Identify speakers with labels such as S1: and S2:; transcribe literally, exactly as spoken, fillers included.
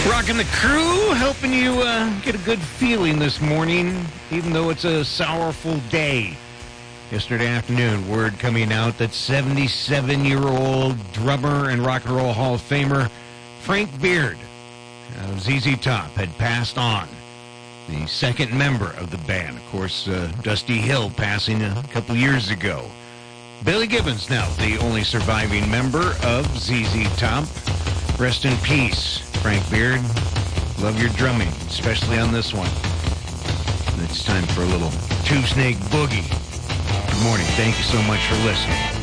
S1: Rocking the crew, helping you uh, get a good feeling this morning, even though it's a sorrowful day. Yesterday afternoon, word coming out that seventy-seven-year-old drummer and rock and roll Hall of Famer Frank Beard of Z Z Top had passed on. The second member of the band, of course, uh, Dusty Hill passing a couple years ago. Billy Gibbons now the only surviving member of Z Z Top. Rest in peace, Frank Beard. Love your drumming, especially on this one. It's time for a little Two Snake Boogie. Good morning. Thank you so much for listening.